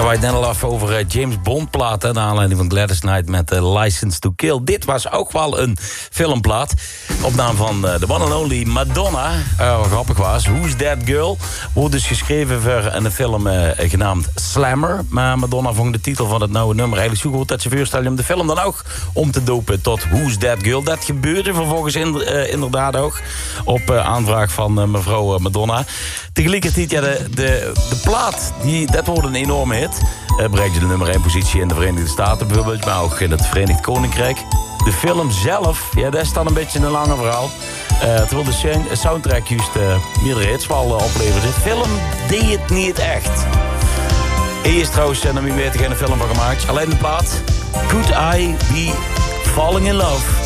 Ja, wij het net al af over James Bond platen. Naar aanleiding van Gladys Knight met License to Kill. Dit was ook wel een filmplaat. Opname van de one and only Madonna. Wat grappig was. Who's That Girl? Wordt dus geschreven voor een film genaamd Slammer. Maar Madonna vond de titel van het nieuwe nummer eigenlijk zo goed dat ze voorstelde om de film dan ook om te dopen tot Who's That Girl. Dat gebeurde vervolgens inderdaad ook. Op aanvraag van mevrouw Madonna. Tegelijkertijd, ja, de plaat, dat wordt een enorme hit. Bereikte de nummer 1 positie in de Verenigde Staten bijvoorbeeld, maar ook in het Verenigd Koninkrijk. De film zelf, ja, dat is dan een beetje een langer verhaal. Terwijl de soundtrack juist meerdere hits wel opleverde. De film deed het niet echt. Hier is trouwens, naar wie weet, geen film van gemaakt. Alleen de plaat, Could I Be Falling in Love?